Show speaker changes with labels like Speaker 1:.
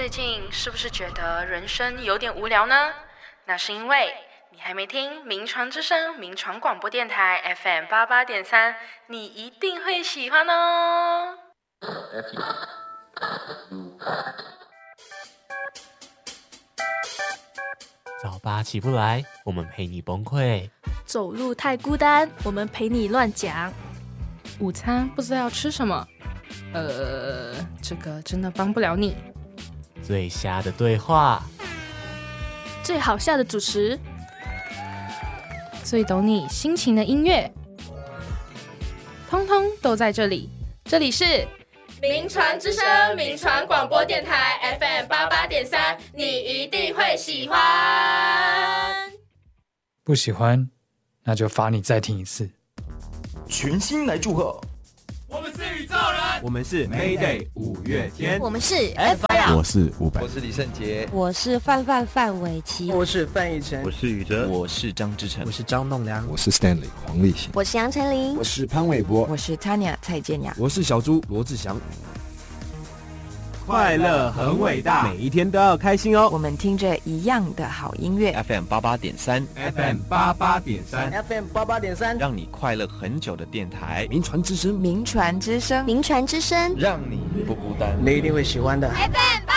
Speaker 1: 最近是不是觉得人生有点无聊呢？那是因为你还没听名传之声名传广播电台 FM88.3，你一定会喜欢哦。
Speaker 2: 早八起不来，我们陪你崩溃；
Speaker 3: 走路太孤单，我们陪你乱讲；
Speaker 1: 午餐不知道要吃什么，这个真的帮不了你。
Speaker 2: 最瞎的对话，
Speaker 3: 最好笑的主持，
Speaker 1: 最懂你心情的音乐，通通都在这里。这里是
Speaker 4: 名传之声名传广播电台 FM88.3，你一定会喜欢。
Speaker 5: 不喜欢，那就罚你再听一次。
Speaker 6: 全新来祝贺，
Speaker 7: 我们是宇宙人，我们是 Mayday 五月天，
Speaker 8: 我们是 FIR，
Speaker 9: 我是伍佰，
Speaker 6: 我是李圣杰，
Speaker 8: 我是范玮琪，
Speaker 10: 我是范逸臣，
Speaker 11: 我是宇哲，
Speaker 12: 我是张志成，
Speaker 13: 我是张栋梁，
Speaker 9: 我是 Stanley 黄立行，
Speaker 8: 我是杨丞琳，
Speaker 14: 我是潘玮柏，
Speaker 15: 我是 Tanya 蔡健雅，
Speaker 16: 我是小猪罗志祥。
Speaker 7: 快乐很伟大，
Speaker 16: 每一天都要开心哦。
Speaker 15: 我们听着一样的好音乐
Speaker 12: FM88.3
Speaker 7: FM88.3
Speaker 10: FM88.3，
Speaker 12: 让你快乐很久的电台。
Speaker 16: 名传之声，
Speaker 8: 名传之声，
Speaker 12: 让你不孤单，
Speaker 10: 你一定会喜欢的。
Speaker 4: FM